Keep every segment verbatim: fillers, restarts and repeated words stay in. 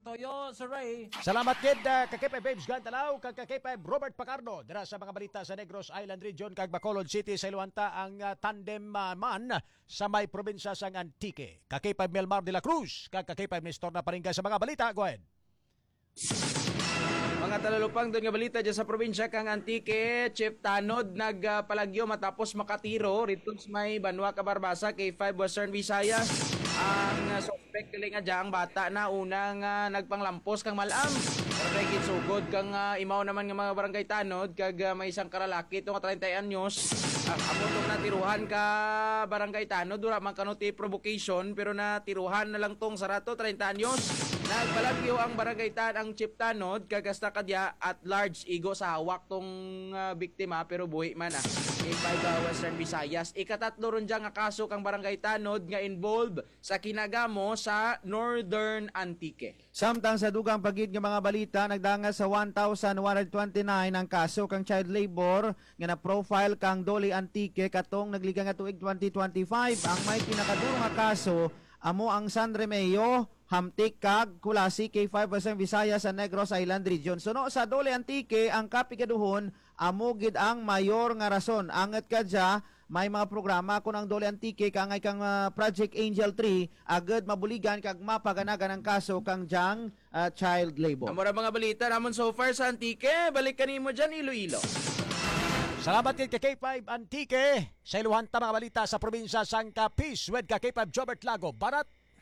Toyo, Sir Ray. Salamat kid uh, kay K five Babes Gantalaw kag kay K five Robert Pacardo dira sa mga balita sa Negros Island Region kag Bacolod City sa Iluanta ang uh, tandem uh, man sa may probinsya sang Antique. Kag K five Melmar de la Cruz kag K five Nestor na paringga sa mga balita. Go ahead. Mga talalupang doon nga balita dyan sa probinsya kang Antique, Chief Tanod nagpalagyo matapos makatiro rito sa may Banwa Cabarbasa, K five Western Visayas. Ang uh, suspect kali nga dyan, bata na unang uh, nagpanglampos kang malam. Pero sugod kang uh, imaw naman nga mga barangay Tanod kag uh, may isang karalaki ito nga thirty anyos. Uh, Amutong natiruhan ka barangay Tanod, dura man kanuti provocation pero natiruhan na lang tong sarato thirty anyos. Nagbalagyo ang barangay Tan ang Chief Tanod kagasta kadya at large igo sa hawak tong uh, biktima pero buhi man ah. K five uh, Western Visayas. Ikatatlo ron dyan nga kaso kang barangay Tanod nga involved sa kinagamo sa Northern Antique. Samtang sa dugang pagid nga mga balita nagdanga sa one thousand one hundred twenty-nine ang kaso kang child labor nga na-profile kang Doli Antique katong nagliga nga tuig twenty twenty-five. Ang may pinakadurong nga kaso amo ang San Remeo, Hamtik kag Kulasi K five Western Visayas sa Negros Island Region. Suno sa Dole Antique ang kapikaduhon amo gid ang mayor nga rason. Angat kadya may mga programa kun ang Dole Antique kangay kang uh, Project Angel three agad mabuligan kag mapaganagan ang kaso kang jang uh, child labor. Amo ra mga balita namon so far sa Antique, balik kanimo diyan Iloilo. Salamat kay K five Antique sa Iluhanta mga balita sa probinsya sang Capiz with K five Jobert Lago. Barat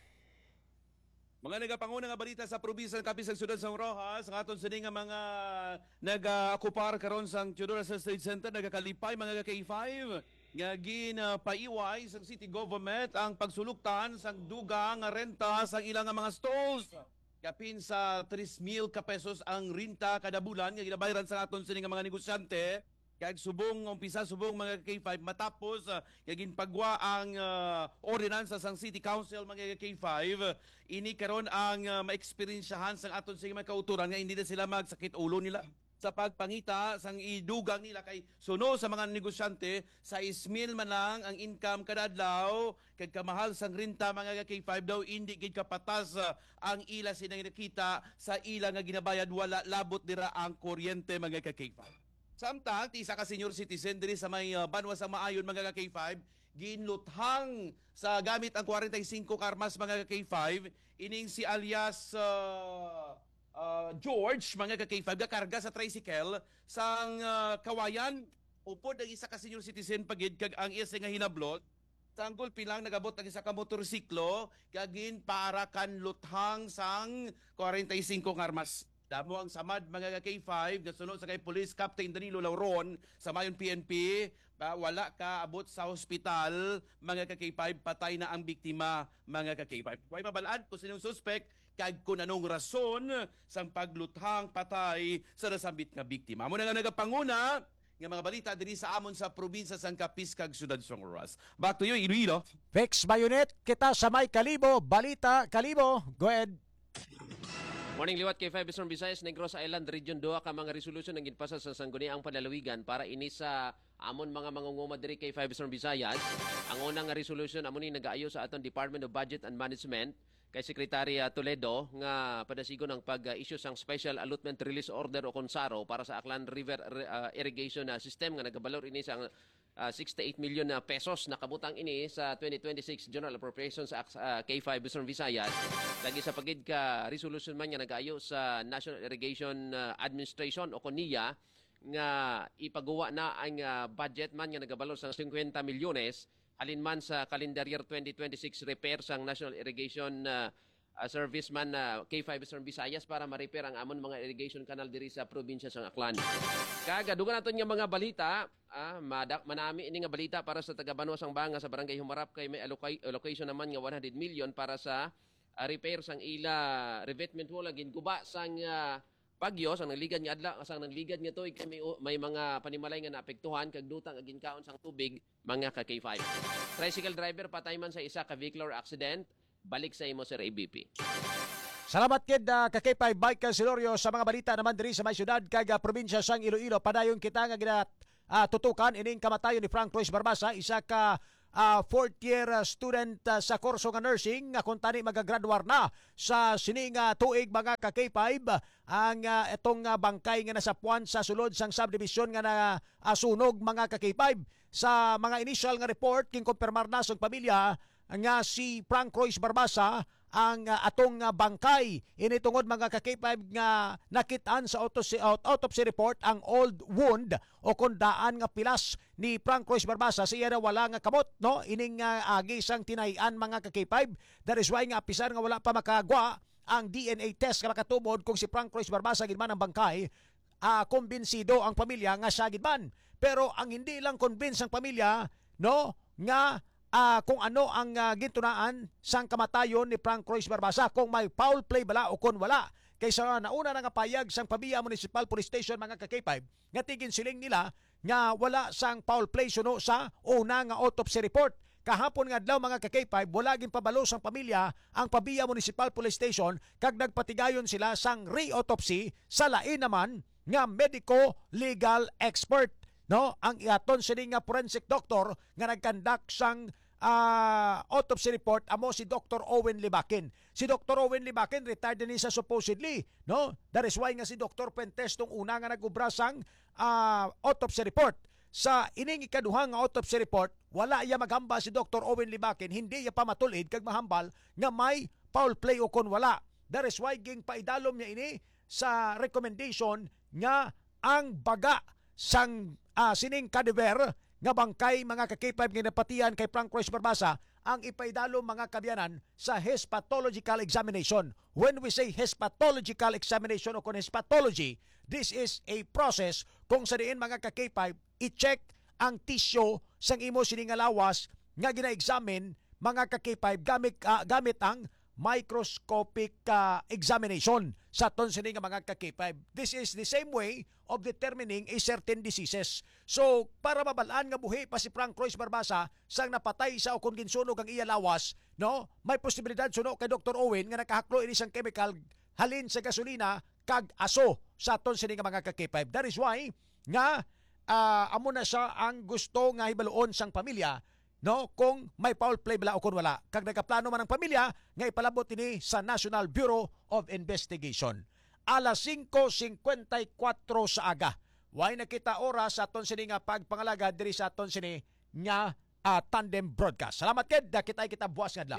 mga nagapanguna nga balita sa probinsya ng Capiz sa Sudad sa Rojas, ang aton sini nga mga nag-akupar karon sang Teodoro State Center nagakalipay mga K five nga ginapaiway sa city government ang pagsuluktan sang dugang nga renta sang ilang nga mga stalls. Kapin sa three mil ka pesos ang renta kada bulan nga ginabayaran sa aton sini nga mga negosyante. Kag subong umpisa subong mga K five matapos uh, kagin pagwa ang uh, ordinansa sang City Council mga K five ini karon ang uh, maeksperiensyahan sang aton sa mga kauturan nga hindi na sila magsakit ulo nila sa pagpangita sang idugang nila kay suno sa mga negosyante sa ismil man lang ang income kada adlaw kag kamahal sang renta mga K five daw hindi gid kapatas uh, ang ila sinang nakita sa ila nga ginabayad wala labot dira ang kuryente mga K five. Samtang, tisa ka senior citizen diri sa may uh, Banwa sa Maayon mga K five, ginluthang sa gamit ang forty-five karmas mga K five, ining si alias uh, uh, George mga K five, gakarga sa tricycle sang uh, Kawayan, upod ang isa ka senior citizen pagid kag ang isa nga hinablot, tanggol pilang nagabot ang isa ka motorsiklo, kagin para kan luthang sang forty-five karmas. Damo ang samad mga K five nasunod sa kay Police Captain Danilo Lauron sa Mayon P N P, uh, wala ka abot sa hospital mga K five, patay na ang biktima mga K five. Way mabalaan kung sinong suspect kag kung anong rason sang pagluthang patay sa nasambit nga biktima. Amo na nga nagapanguna nga mga balita diri sa amon sa probinsya sang Capiz kag Sudad sa Rojas. Back to you Iloilo. Fix Bayonet kita sa may Kalibo, balita Kalibo. Go ahead. Morning liwat K five Western Visayas, Negros Island Region two ka mga resolution ang ginpasa sa sangguniang panlalawigan para ini sa amon mga mangunguma diri K five Western Visayas. Ang unang nga resolution amo ni nagaayo sa aton Department of Budget and Management kay Secretary Toledo nga padasigon ang pag-issue sang Special Allotment Release Order o Konsaro para sa Aklan River uh, Irrigation uh, System nga nagabalor ini sa Uh, sixty-eight million na pesos nakabutang ini sa twenty twenty-six General Appropriations Act uh, K five Western Visayas. Lagi sa pagid ka resolution man nga nag-ayo sa National Irrigation uh, Administration o KONIA nga ipagawa na ang uh, budget man nga nagabalor sa fifty milyones halin man sa calendar year twenty twenty-six repair sang National Irrigation uh, uh, Service man uh, K five Western Visayas para ma-repair ang amon mga irrigation canal diri sa probinsya sang Aklan. Kagadugan naton nga mga balita, ah, madak manami ini nga balita para sa taga Banwa sang Banga sa barangay Humarap kay may alloc- allocation naman nga one hundred million para sa uh, repair sang ila revetment wall agin guba sang uh, bagyo sang nagligad nga adla sang nagligad nga tuig kay may, may mga panimalay nga naapektuhan kag dutang agin kaon sang tubig mga ka K five. Tricycle driver patay man sa isa ka vehicular accident, balik sa imo Sir A B P. Salamat kid uh, ka K five Michael Silorio sa mga balita naman diri sa may syudad kag uh, probinsya sang Iloilo. Padayon kita nga gina uh, tutukan ining kamatayon ni Frank Royce Barbasa, isa ka ah, fourth year ah, student ah, sa kurso nga nursing nga kung tani magagraduar na sa sining ah, tuig mga ka K five ang ah, itong ah, bangkay nga nasapuan sa sulod sang subdivision nga na ah, sunog mga ka K five. Sa mga initial nga report king kumpirmar na sa pamilya nga si Frank Royce Barbasa ang uh, atong uh, bangkay ini tungod mga ka K five nga nakitaan sa autopsy, autopsy report ang old wound o kundaan nga pilas ni Frank Royce Barbasa siya na wala nga kamot no ining uh, agi sang tinayan mga ka K five. That is why nga apisar nga wala pa makagwa ang D N A test nga makatubod kung si Frank Royce Barbasa gid man ang bangkay. Uh, kumbinsido ang pamilya nga siya gid man. Pero ang hindi lang convince ang pamilya no nga Uh, kung ano ang uh, gintunaan sang kamatayon ni Frank Royce Barbasa, kung may foul play bala o kung wala. Kaysa nauna na nga payag sang Pabia Municipal Police Station mga ka K five, nga tigin siling nila nga wala sang foul play suno sa una nga autopsy report. Kahapon nga adlaw mga ka K five, wala gin pabalo sang pamilya ang Pabia Municipal Police Station kag nagpatigayon sila sang re-autopsy sa lain naman nga medico legal expert. No, ang iaton sini nga forensic doctor nga nagkandak sang uh, autopsy report amo si Doctor Owen Libakin. Si Doctor Owen Libakin retired din sa supposedly, no? That is why nga si Doctor Puentes tong una nga nagubra sang uh, autopsy report. Sa ining ikaduhang nga autopsy report, wala iya maghamba si Doctor Owen Libakin, hindi iya pamatulid kag mahambal nga may foul play o kon wala. That is why ging paidalom niya ini sa recommendation nga ang baga sang uh, sining kadiver nga bangkay mga ka K five nga napatian kay Frank Royce Barbasa ang ipaidalo mga kabyanan sa histological examination. When we say histological examination o kung histology, this is a process kung sa diin mga ka K five i-check ang tissue sang imo sining nga lawas nga gina-examine mga ka K five gamit uh, gamit ang microscopic uh, examination sa ton sini nga mga ka K five. This is the same way of determining a certain diseases. So, para mabalaan nga buhi pa si Frank Royce Barbasa sang napatay sa o kung ginsunog ang iya lawas, no? May posibilidad suno kay Doctor Owen nga nakahaklo ini sang chemical halin sa gasolina kag aso sa ton sini nga mga ka K five. That is why nga uh, amo na siya ang gusto nga hibaluon sang pamilya no kung may foul play bala o kung wala. Kag nagkaplano man ang pamilya nga ipalabot ini sa National Bureau of Investigation. Alas singko singkwentakuwatro sa aga. Way nakita oras sa aton sini nga pagpangalaga diri sa aton sini nga uh, tandem broadcast. Salamat ked kita kita buwas nga adlaw.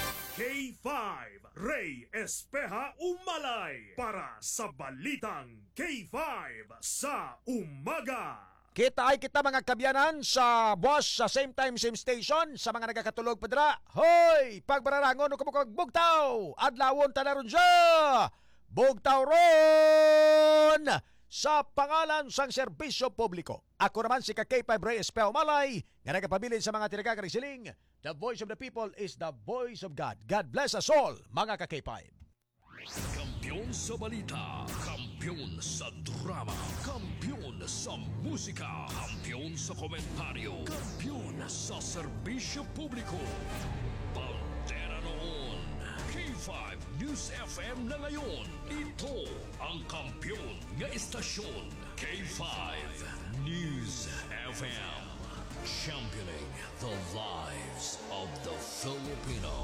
K five Ray Espeja Umalay para sa Balitang K five sa umaga. Kita ay kita mga kabyanan sa boss sa same time same station sa mga nagakatulog padra. Hoy, pagbararangon ko mo bugtaw. Adlawon tanaron siya. Bugtaw ron sa pangalan sang serbisyo publiko. Ako naman si K five Ray Espeja Umalay nga nagapabilin sa mga tinagakarisiling. The voice of the people is the voice of God. God bless us all, mga ka K five. Kampiyon sa balita, kampiyon sa drama, kampiyon sa musika, kampiyon sa komentaryo, kampiyon sa serbisyo publiko. Pantera noon, K five News F M na ngayon. Ito ang kampiyon nga istasyon, K five News F M. Championing the lives of the Filipino.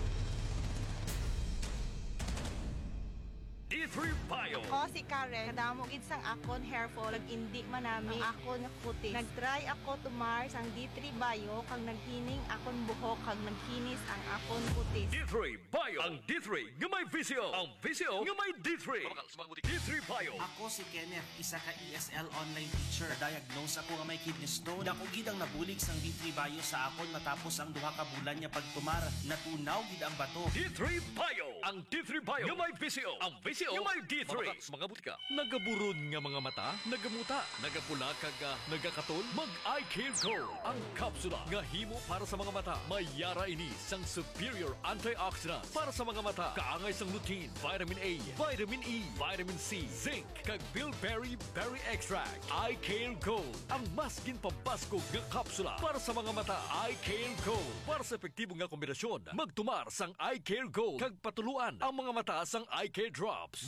D three Bio. Ako si Karen, kadamo gid sang akon hair fall, nag-indi man nami ang akon kutis. Nag-try ako tumar sang D three Bio kang naghining akon buhok kag nagkinis ang akon kutis. D three Bio. Ang D three nga may visyo. Ang visyo nga may D three. D three Bio. Ako si Kenneth, isa ka E S L online teacher. Diagnose ako nga may kidney stone. Dako gid ang nabulig sang D three Bio sa akon matapos ang duha ka bulan nga pagtumar. Natunaw gid ang bato. D three Bio. Ang D three Bio nga may visyo. Ang visyo nga may D three. Mga butika. Nagaburod nga mga mata, nagamuta, nagapula kag uh, nagakatol. Mag-eye care go. Ang kapsula nga himo para sa mga mata. Mayara ini sang superior antioxidant para sa mga mata. Kaangay sang lutein, vitamin A, vitamin E, vitamin C, zinc, kag bilberry berry extract. Eye Care Gold, ang mas ginpambaskog nga kapsula para sa mga mata. Eye Care Gold, para sa epektibong nga kombinasyon. Magtumar sang Eye Care Gold kag patuluan ang mga mata sang Eye Care Drops.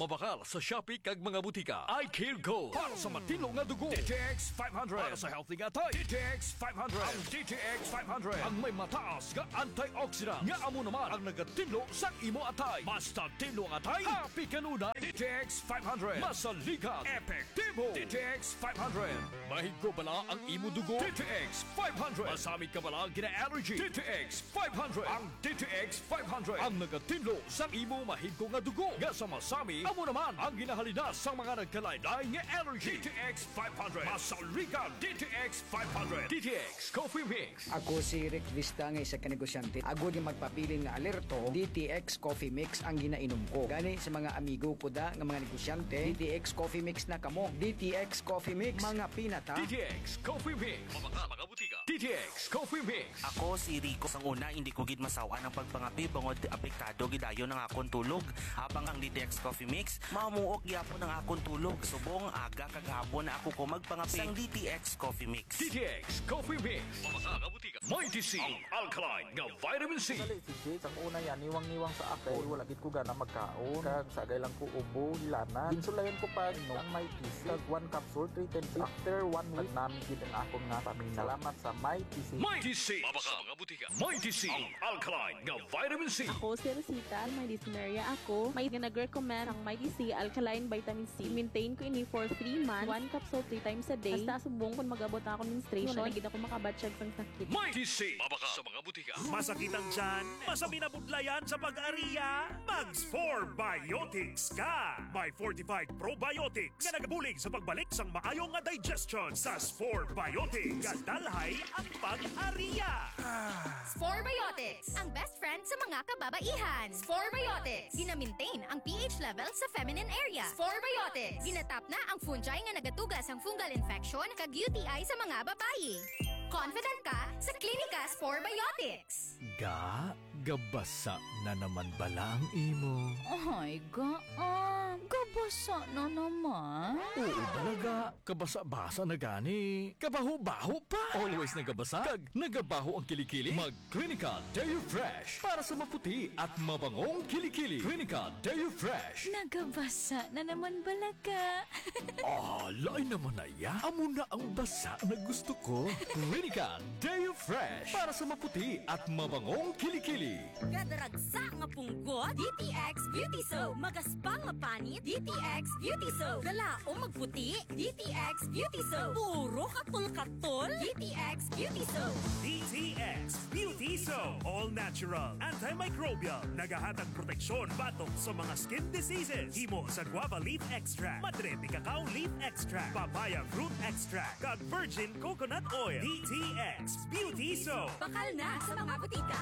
Mabakal sa Shopee kag mga butika. iCare Gold para sa matino nga dugo. D T X five hundred para sa healthy nga tay. D T X five hundred. Ang D T X five hundred ang may mataas nga antioxidant nga amo naman ang nagatino sa imo atay. Basta tino nga atay, happy kanunay. D T X five hundred masaligan, epektibo. D T X five hundred mahigo bala ang imo dugo. D T X five hundred masamig ka bala gina-allergy. D T X five hundred ang D T X five hundred ang nagatino sa imo mahigo nga dugo. Nga sa masami, amo naman ang ginahalinas sa mga nagkalaylay nga allergy. D T X five hundred masaligan. D T X five hundred D T X Coffee Mix. Ako si Rick Vista nga isa ka negosyante. Ako di magpapiling nga alerto, D T X Coffee Mix ang ginainom ko. Gani sa mga amigo ko da nga mga negosyante, D T X Coffee Mix na kamo. D T X Coffee Mix, mga pinata. D T X Coffee Mix. Mabaka mga butika. D T X Coffee Mix. Ako si Rico. Sang una, hindi ko gid masawa ng pagpangapi bangod apektado gidayon ng akong tulog. Habang ang D T X Coffee Mix, mamuok gyapon ng akong tulog. Subong aga kagahapon na ako ko magpangapi sang D T X Coffee Mix. D T X Coffee Mix. Mabaka mga butika. Mighty C. Ang alkaline nga vitamin C. Dali si Jake, ang una yan, niwang-niwang sa ako. Wala gid ko gana magkaon. Kag sagay lang ko ubo, hilanan. Insulayan ko pa no, ang may T C. Kag one capsule, three ten C. After one week, namin gid ang akong nga paminaw. Salamat sa may T C. Mighty C. Mabaka mga butika. Mighty C. Ang alkaline nga vitamin C. Ako si Rosita, may dysmenorrhea ako. May nag-recommend ang Mighty C Alkaline Vitamin C. Maintain ko ini for three months. One capsule three times a day. Basta subong kung mag-abot ako menstruation. Wala gid ako makabatsyag sang sakit. Mighty C. Mabaka sa mga butika. Masakitan dyan, masami na budlayan sa pag-ariya, mag-Spore Biotics ka! May fortified probiotics nga nagabulig sa pagbalik sang maayong nga digestion sa Spore Biotics. Kadalhay ang pag-ariya! Spore Biotics, ang best friend sa mga kababaihan. Spore Biotics, gina-maintain ang pH level sa feminine area. Spore Biotics, ginatap na ang fungi nga nagatugas ang fungal infection kag U T I sa mga babae. Confident ka sa Klinika Spore Biotics. Ga, gabasa na naman bala ang imo. Ay, ga, ah, gabasa na naman. Oo talaga, kabasa-basa na gani. Kabaho-baho pa. Always nagabasa, kag nagabaho ang kilikili. Mag-Klinika Deo Fresh para sa maputi at mabangong kilikili. Klinika Deo Fresh. Nagabasa na naman balaga. Ah, lain naman na ya. Amo na ang basa na gusto ko. Klinika Deo Fresh para sa maputi at mabangong kilikili. Gadaragsa nga punggot, D T X Beauty Soap. Magaspang nga panit, D T X Beauty Soap. Galaong magputi, D T X Beauty Soap. Puro katul-katul, D T X Beauty Soap. D T X Beauty Soap. All natural, antimicrobial, nagahatag proteksyon batok sa mga skin diseases. Himo sa guava leaf extract, madre de cacao leaf extract, papaya fruit extract, kag virgin coconut oil. D T X Beauty Soap. Bakal na sa mga butika.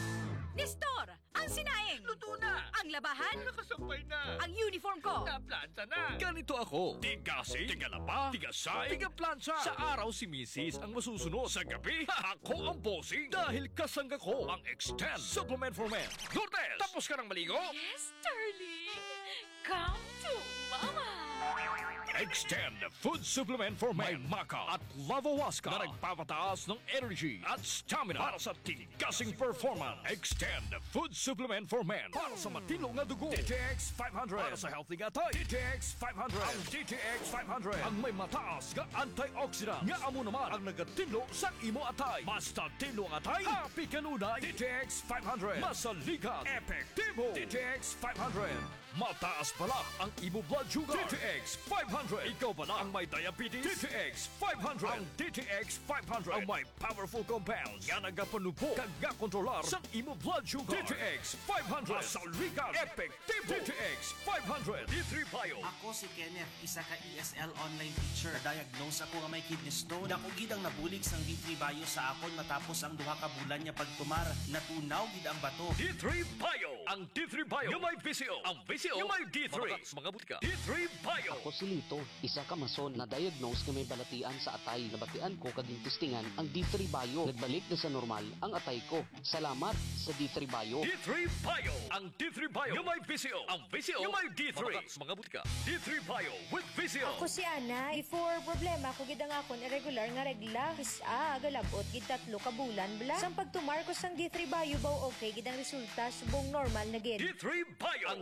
Nestor, ang sinaing. Luto na. Ang labahan. Nakasampay na. Ang uniform ko. Naplanta na. Ganito ako. Tigasing, tigalapa, tigasay, tigaplansa. Sa araw si Missus ang masusunod. Sa gabi, ako ang bossing. Dahil kasangga ko ang Extend Supplement for Men. Lourdes, tapos ka ng maligo? Yes, darling. Come to mama. Extend Food Supplement for Men. May Maca at Lavawaska na nagpapataas ng energy at stamina para sa tigasing performance. Extend Food Supplement for Men para sa matino nga dugo. D T X five hundred para sa healthy nga tay. D T X five hundred. Ang D T X five hundred ang may mataas nga antioxidant nga amo naman ang nagatino sa imo atay. Basta tino ang atay, happy kanunay. D T X five hundred masaligan, epektibo. D T X five hundred mataas pala ang imo blood sugar. D T X five hundred. Ikaw pala ang may diabetes. D T X five hundred. Ang D T X five hundred ang may powerful compounds nga nagapanupo kag kontrolar sa imo blood sugar. D T X five hundred. Masaligan, epektibo. D T X five hundred. D three Bio. Ako si Kenneth, isa ka E S L online teacher. Diagnose ako nga may kidney stone. Dako gid ang nabulig sang D three Bio sa akon matapos ang duha ka bulan niya pagtumar. Natunaw gid ang bato. D three Bio. Ang D three Bio yung may V C O. Ang V C O yung may D three. Mga butika. D three Bio. Ako si Lito, isa ka mason na diagnose nga may balatian sa atay. Nabatian ko kaging testingan ang D three Bio. Nagbalik na sa normal ang atay ko. Salamat sa D three Bio. D three Bio. Ang D three Bio yung may V C O. Ang V C O yung may D three. Mga butika. D three Bio with V C O. Ako si Ana. Before problema ko gid ang akon irregular nga regla. Kisa galabot gid tatlo ka bulan bla. Sang pagtumar ko sang D three Bio baw okay gid ang resulta subong normal na gid. D three Bio. Ang D three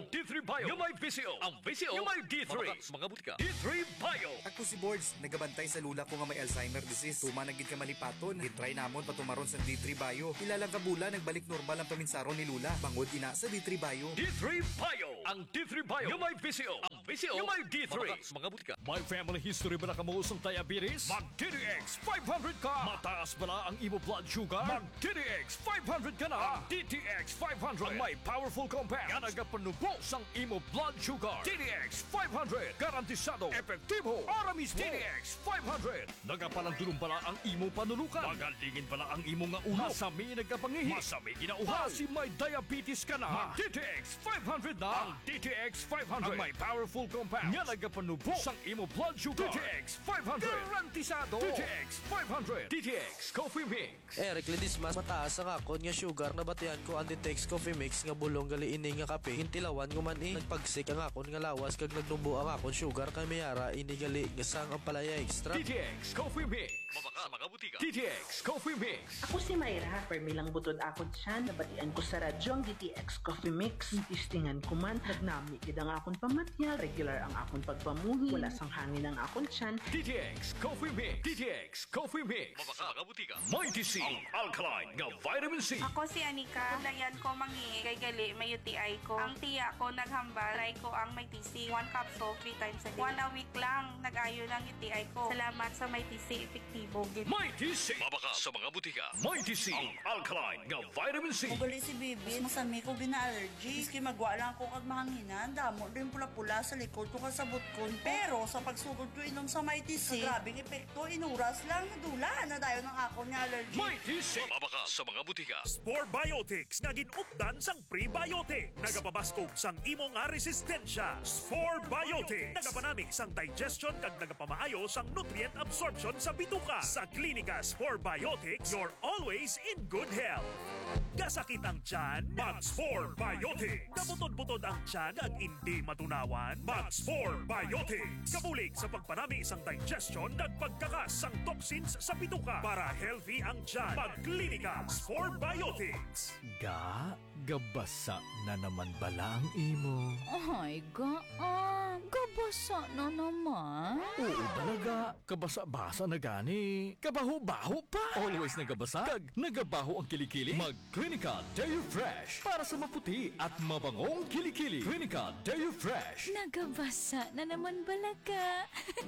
Bio, yung may Visio. Ang Visio, yung may D three. Mga butika. D three Bio. Ako si Boards, nagabantay sa lula ko nga may Alzheimer disease. Tuma nagid ka malipaton. Gitry namon patumaron sa D three Bio. Ilalang kabula nagbalik normal ang paminsaron ni Lula. Bangod ina sa D three Bio. D three Bio. Ang D three Bio, yung may Visio. Ang Visio, yung may D three. Mga butika. May family history ba na kamuusong diabetes? Mag D D X five hundred ka. Mataas ba ang imo blood sugar? Mag D D X five hundred ka na. Ang D T X five hundred. Ang may powerful compound. Nga nagapanubo sang imo blood sugar. D D X five hundred. Garantisado. Epektibo. Ara mismo. D D X five hundred. Nagapalandulong pala ang imo panulukan. Magalingin pala ang imo nga ulo. Masami nagkapangihi. Masami ginauhaw. Si may diabetes ka na. Mag D T X five hundred na. Ang D T X five hundred. Ang may powerful compound. Nga nagapanubo sang imo blood sugar. D T X five hundred. Garantisado. D T X five hundred. D T X Coffee Mix. Eric Ledismas, mataas ang akon nga sugar na batian ko ang D T X Coffee Mix nga bulong gali ini nga kape. Hintilawan ko man eh. Nagpagsik ang akon nga lawas kag nagnumbo ang akon sugar kay mayara ini gali nga sang ang palaya extra. D T X Coffee Mix. Mabaka sa mga butika. D T X Coffee Mix. Ako si Mayra, permilang butod ako dyan. Nabatian ko sa radyo ang D T X Coffee Mix. Tistingan ko man, nagnami kid ang akon pamatyal. Regular ang akon pagpamuhi. Wala sang hangin ang akon tiyan. D T X Coffee Mix. D T X Coffee Mix. Mabaka sa mga butika. Mighty C. Ang alkaline nga vitamin C. Ako si Anika. Dayan ko mangi kay gali may U T I ko. Ang tiya ko naghambal. Try ko ang may T C. One capsule, three times a day. One a week lang. Nag-ayo ng U T I ko. Salamat sa may T C. Epektibo. Mighty C. Mabaka sa mga butika. Mighty C. Ang alkaline nga vitamin C. Ugali si Bibi, masami ko gina-allergy. Iski magwa lang ko kag mahanginan. Damo din pula-pula sa likod ko kasabot ko. Pero sa pagsugod ko inom sa Mighty C, grabing epekto, inuras lang, nadula na dayo ng ako niya allergy. Mighty C. Mabaka sa mga butika. Spore Biotics naging updan sang prebiotic. Nagapabaskog sang imo nga resistensya. Spore Biotics. Nagapanamig sang digestion kag nagapamaayo sang nutrient absorption sa bituka. Sa klinika Spore Biotics, you're always in good health. Kasakit ang tiyan? Mag-Spore Biotics. Kabutod-butod ang tiyan at hindi matunawan? Mag-Spore Biotics. Kabulig sa pagpanami isang digestion at pagkakas sang toxins sa bituka para healthy ang tiyan. Mag-klinika Spore Biotics. Ga, gabasa na naman bala ang imo. Ay, ga, ah, gabasa na naman. Oo talaga, kabasa-basa na gani. Kabaho-baho pa. Always nagabasa, kag nagabaho ang kilikili. Mag-Clinica Deo Fresh para sa maputi at mabangong kilikili. Clinica Deo Fresh. Nagabasa na naman balaga.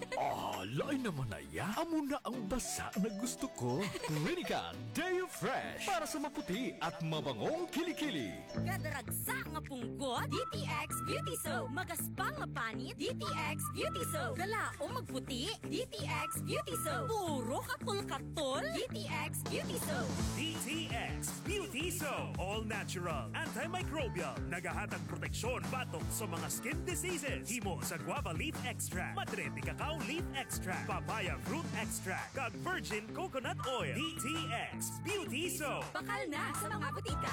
Ah, lain naman na ya. Amo na ang basa na gusto ko. Clinica Deo Fresh para sa maputi at mabangong kilikili. Kadaragsa nga punggot, D T X Beauty Soap. Magaspang mapanit, D T X Beauty Soap. Galao magputi, D T X Beauty Soap. Puro katol-katol, D T X Beauty Soap. D T X Beauty Soap. All natural, antimicrobial, nagahatag proteksyon batok sa mga skin diseases. Himo sa guava leaf extract, madre de cacao leaf extract, papaya fruit extract, kag virgin coconut oil. D T X Beauty Soap. Bakal na sa mga butika.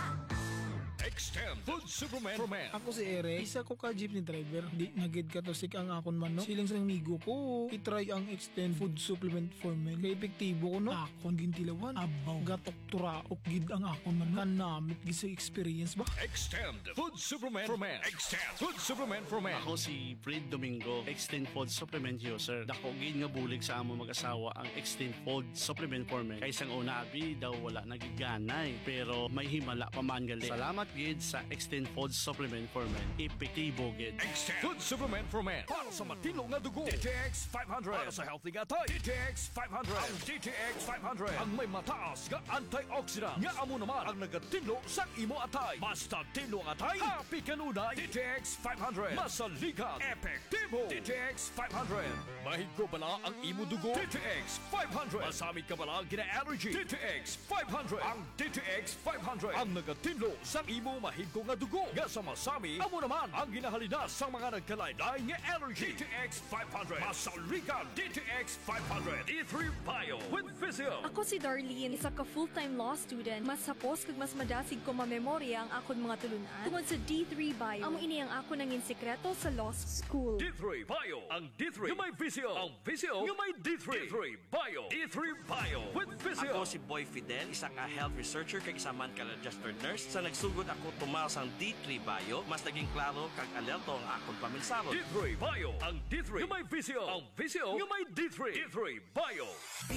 Extend Food Superman for Men. Ako si Eric, isa ko ka jeepney driver. Di nagid ka to sik ang akon man no. Siling sa migo ko, itry ang Extend Food Supplement for Men. Kay epektibo ko no. Akon gintilawan, abaw, gatok turaok gid ang akon man no. Kanamit gid sa experience ba? Extend Food Superman for Men. Extend Food Superman for Men. Ako si Fred Domingo, Extend Food Supplement user. Dako gid nga bulig sa amo mag-asawa ang Extend Food Supplement for Men. Kay sang una abi daw wala nagiganay, pero may himala pa man gali. Salamat gid sa Extend Food Supplement for Men. Epektibo gid. Extend Food Supplement for Men. Para sa matino nga dugo. D T X five hundred. Para sa healthy nga tay. D T X five hundred. Ang D T X five hundred. Ang may mataas nga antioxidant. Nga amo naman ang nagatinlo sa imo atay. Basta tinlo ang atay. Happy kanunay. D T X five hundred. Masaligan. Epektibo. D T X five hundred. Mahigko bala ang imo dugo. D T X five hundred. Masamit ka bala gina-allergy. D T X five hundred. Ang D T X five hundred. Ang nagatinlo sa imo mahigko nga dugo. Nga sa masami, amo naman ang ginahalina sa mga nagkalaylay nga allergy. D T X five hundred. Masaligan. D T X five hundred. D three Bio with Visio. Ako si Darlene, isa ka full-time law student. Mas sapos kag mas madasig ko mamemorya ang akon mga tulunan tungod sa D three Bio. Amo ini ang ako nangin sekreto sa law school. D three Bio. Ang D three yung may Visio. Ang Visio yung may D three. D three Bio. D three Bio with Visio. Ako si Boy Fidel, isa ka health researcher kag isa man ka registered nurse sa nagsugod ako tumaw sang D three Bio, mas naging klaro kag alerto ang akong paminsaro. D three Bio, ang D three nga may visyo, ang visyo nga may D three. D three Bio.